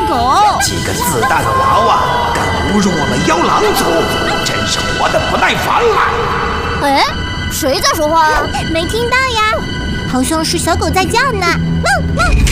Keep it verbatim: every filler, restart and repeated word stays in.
狗！ 几个自大的娃娃敢侮辱我们妖狼族，真是活得不耐烦了。 哎，谁在说话啊？ 没听到呀，好像是小狗在叫呢。汪汪！